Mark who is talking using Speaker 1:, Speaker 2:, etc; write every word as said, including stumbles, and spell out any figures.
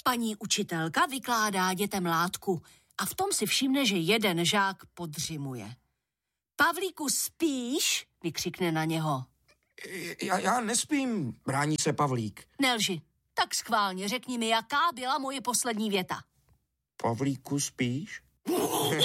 Speaker 1: Paní učitelka vykládá dětem látku a v tom si všimne, že jeden žák podřimuje. Pavlíku, spíš? Vykřikne na něho.
Speaker 2: Já, já nespím, brání se Pavlík.
Speaker 1: Nelži, tak schválně řekni mi, jaká byla moje poslední věta.
Speaker 2: Pavlíku, spíš?